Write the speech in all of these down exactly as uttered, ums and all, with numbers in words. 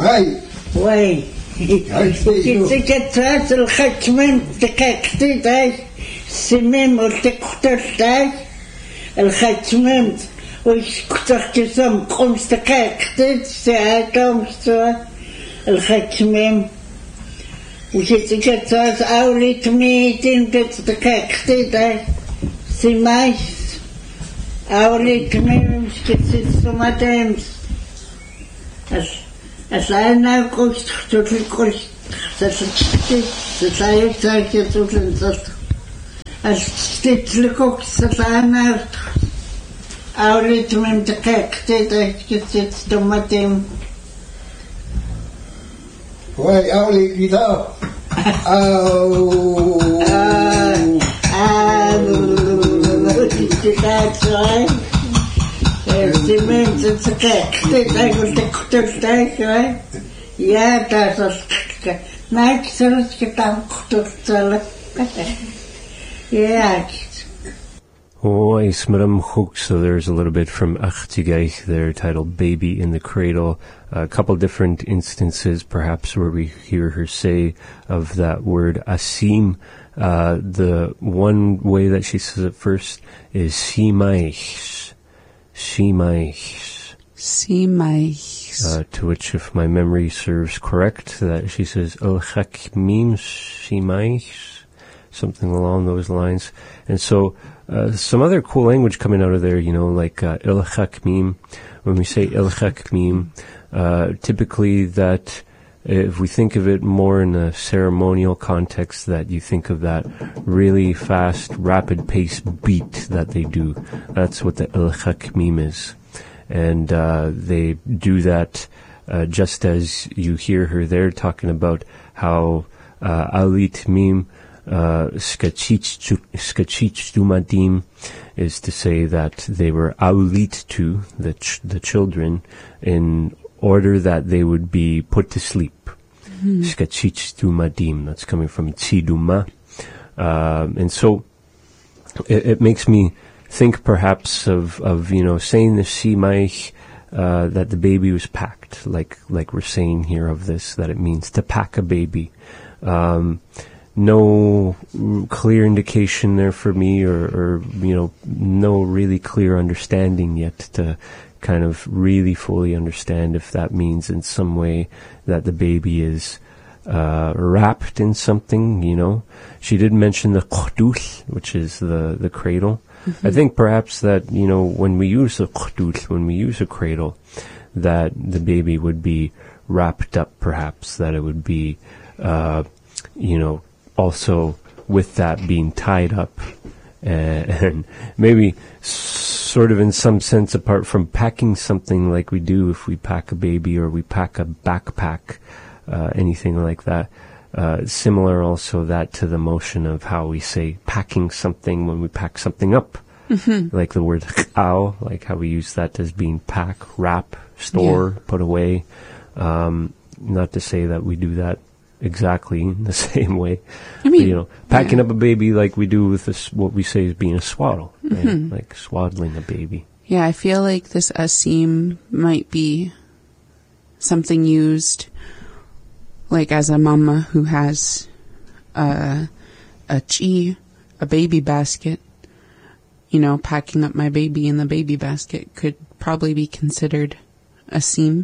Why? Why? Kitsikatsaas الختمين تكاكتي داي سميم والتكتر داي الختمين ويشكتر كسام قمس تكاكتي ساعتهم سوا الختمين وكتsikatsaas أولي تميتين تكاكتي داي سمايس أولي تميم كتسماتيمس As I now go to the course, that's the side side to the as stitch the cooks that I now I'll read him the cake, I get it to my team. Why, I'll leave it up. Oh, that's right. Die mensen te kijken, dit eigenlijk de kuturtijden, ja, dat is het. Nee, ik zal het gedaan kuturtellen. Ja. Oh, Ismaram Hook. So there's a little bit from Achtigaich there, titled Baby in the Cradle. A couple different instances, perhaps, where we hear her say of that word asim. Uh, the one way that she says it first is simaich. Simaich. Simaich. Uh, to which, if my memory serves correct, that she says El Chakmim Simaich, something along those lines. And so, uh, some other cool language coming out of there, you know, like uh, El Chakmim. When we say El Chakmim, uh, typically that, if we think of it more in a ceremonial context, that you think of that really fast, rapid pace beat that they do. That's what the El Chakmim is. And uh, they do that uh, just as you hear her there talking about how uh, Alit Mim Skachich Dumadim is to say that they were Aulit to the, ch- the children in order that they would be put to sleep. Skachich Dumadim, that's coming from Tziduma. Um, and so it, it makes me think perhaps of, of you know, saying the Simaich, uh, that the baby was packed, like like we're saying here of this, that it means to pack a baby. Um, no clear indication there for me, or, or, you know, no really clear understanding yet to kind of really fully understand if that means in some way that the baby is uh, wrapped in something, you know. She did mention the qhdul, which is the, the cradle. Mm-hmm. I think perhaps that, you know, when we use a qhdul, when we use a cradle, that the baby would be wrapped up, perhaps, that it would be, uh, you know, also with that being tied up, and, and maybe sort of in some sense, apart from packing something like we do if we pack a baby or we pack a backpack, uh, anything like that. Uh, similar also that to the motion of how we say packing something when we pack something up. Mm-hmm. Like the word ch'ao, like how we use that as being pack, wrap, store, yeah. put away. Um, not to say that we do that exactly in the same way. I mean, but, you know, packing yeah. up a baby like we do with this, what we say is being a swaddle, right? Mm-hmm. Like swaddling a baby. Yeah, I feel like this asim might be something used like as a mama who has uh, a chi, a baby basket. You know, packing up my baby in the baby basket could probably be considered asim.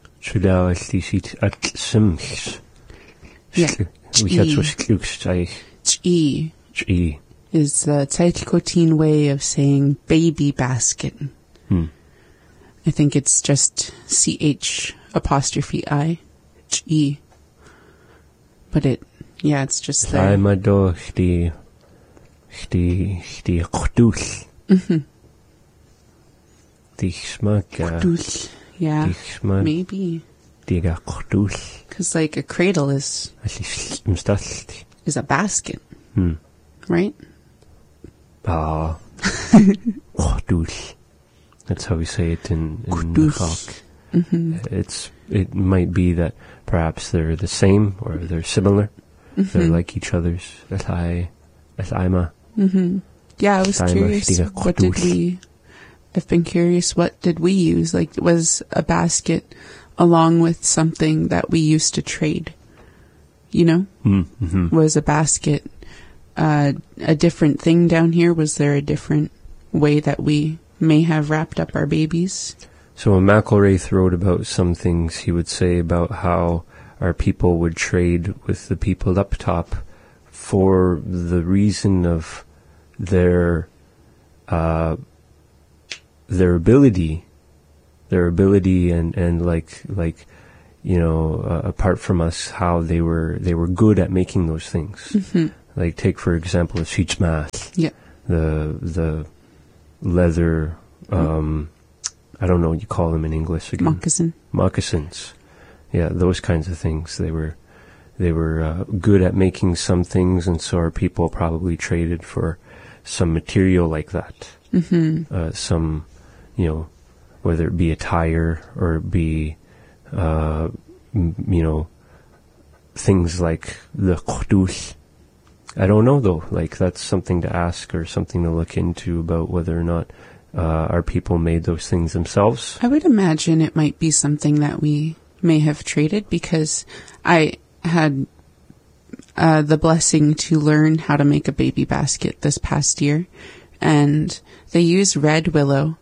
Yeah. Chi. Chi is the Tsaitkotin way of saying baby basket. Hmm. I think it's just C H apostrophe I. Chi. But it, yeah, it's just there. I'm a dog, the, the, the qhdul. Mm-hmm. The schmaka. Yeah, maybe. Because, like, a cradle is is a basket, hmm. right? Ah, that's how we say it in in Chak. Mm-hmm. It's it might be that perhaps they're the same or they're similar. Mm-hmm. They're like each other's. Mm-hmm. Yeah, I was curious. What did we? I've been curious. What did we use? Like, was a basket along with something that we used to trade, you know, mm-hmm. was a basket uh, a different thing down here? Was there a different way that we may have wrapped up our babies? So when McElraith wrote about some things, he would say about how our people would trade with the people up top for the reason of their uh, their ability, their ability, and, and like like you know, uh, apart from us, how they were they were good at making those things. Mm-hmm. Like take for example, a sheechmath, Yeah. the the leather. Um, I don't know what you call them in English again. Moccasin. Moccasins. Yeah, those kinds of things. They were they were uh, good at making some things, and so our people probably traded for some material like that. Mm-hmm. Uh, some, you know, whether it be a tire or it be, uh, m- you know, things like the qudus. I don't know though. Like that's something to ask or something to look into about whether or not uh, our people made those things themselves. I would imagine it might be something that we may have traded, because I had uh, the blessing to learn how to make a baby basket this past year, and they use red willow,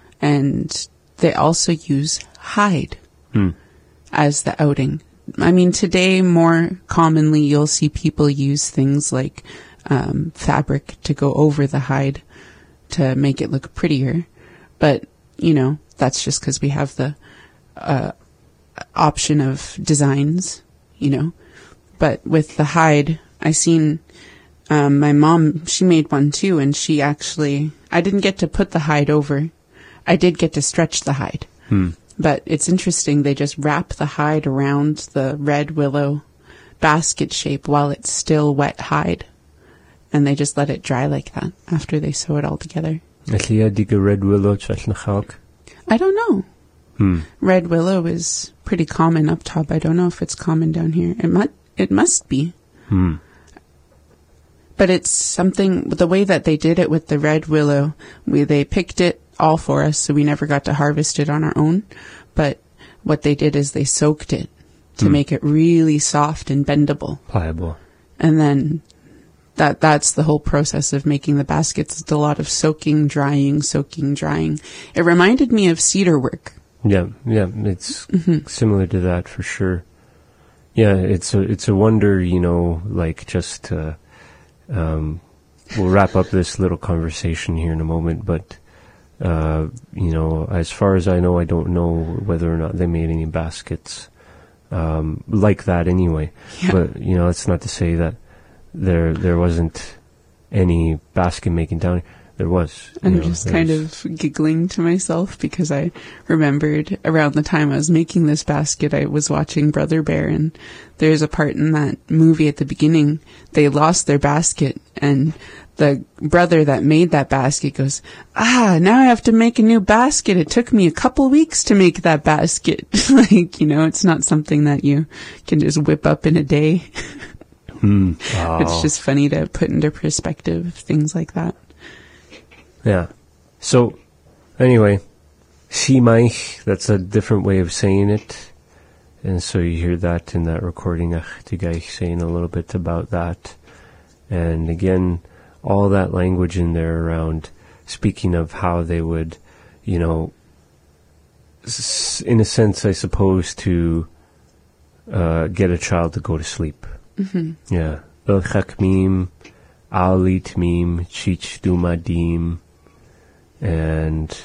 and they also use hide Hmm. as the outing. I mean, today more commonly you'll see people use things like um, fabric to go over the hide to make it look prettier, but you know, that's just because we have the uh, option of designs, you know. But with the hide, I seen um, my mom, she made one too, and she actually, I didn't get to put the hide over. I did get to stretch the hide. Hmm. But it's interesting, they just wrap the hide around the red willow basket shape while it's still wet hide. And they just let it dry like that after they sew it all together. red willow chasnachak. I don't know. Hmm. Red willow is pretty common up top. I don't know if it's common down here. It must, it must be. Hmm. But it's something, the way that they did it with the red willow, we, they picked it all for us, so we never got to harvest it on our own. But what they did is they soaked it to Hmm. make it really soft and bendable. Pliable. And then that that's the whole process of making the baskets. It's a lot of soaking, drying, soaking, drying. It reminded me of cedar work. Yeah, yeah, it's Mm-hmm. similar to that for sure. Yeah, it's a it's a wonder, you know, like just uh, um, we'll wrap up this little conversation here in a moment, but uh, you know, as far as I know, I don't know whether or not they made any baskets um, like that anyway. Yeah. But you know, it's not to say that there there wasn't any basket making down here. There was. you I'm know, just kind there's- of giggling to myself because I remembered around the time I was making this basket, I was watching Brother Bear, and there's a part in that movie at the beginning, they lost their basket, and the brother that made that basket goes, ah, now I have to make a new basket. It took me a couple weeks to make that basket. Like, you know, it's not something that you can just whip up in a day. Hmm. It's Oh. just funny to put into perspective things like that. Yeah. So, anyway, Simaich, that's a different way of saying it. And so you hear that in that recording, Achtigaich saying a little bit about that. And again, all that language in there around speaking of how they would, you know, s- in a sense, I suppose, to uh, get a child to go to sleep. Mm-hmm. Yeah. Elchakmim, Alitmim, Chichdoumadim, and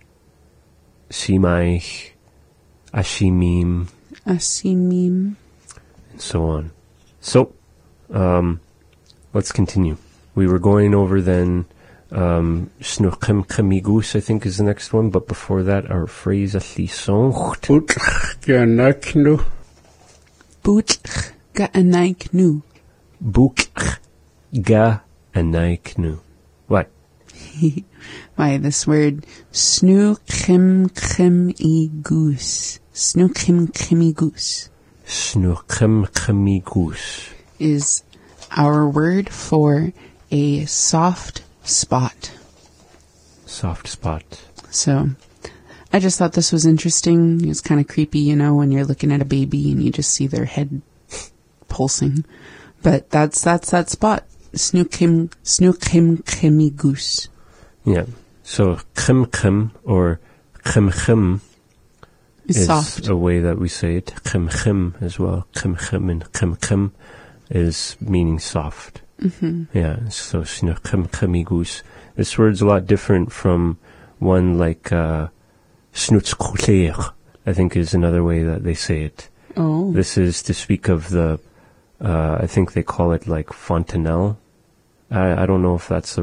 Simaich, Ashimim, Asimim. and so on. So, um, let's continue. We were going over then, um, Snuchem Chemigus, I think is the next one, but before that, our phrase, Atlisoncht. Ganaknu. Boot ga'anaik nu. Buk Ga Anaiknu. What? Why, this word, snu chim chim e goose. Snu chim chim e goose Snuchem Chemigus. is our word for a soft spot. Soft spot. So, I just thought this was interesting. It's kind of creepy, you know, when you're looking at a baby and you just see their head pulsing. But that's that's that spot. Snookim snookim chimi goose. Yeah. So chim chim or chim chim It's is soft. a way that we say it. Chim chim as well. Chim chim and chim chim is meaning soft. Mm-hmm. Yeah. So snookim chimi goose. This word's a lot different from one like uh, snoetskoeler, I think is another way that they say it. Oh. This is to speak of the, uh, I think they call it like fontanelle. I, I don't know if that's the